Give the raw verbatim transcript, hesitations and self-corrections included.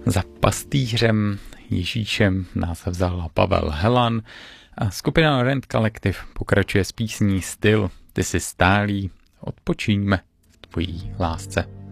Za pastýřem Ježíšem nás vzal Pavel Helan a skupina Rent Collective pokračuje s písní Styl, ty jsi stálý, odpočíňme v tvojí lásce.